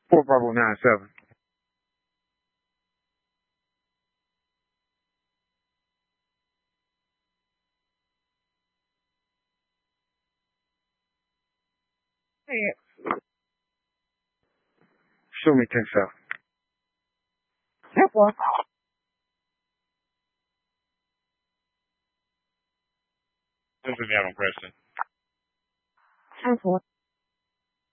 4 Bravo 97. Show me 10 7. Yep, what? This is Gavin Preston. 10 4.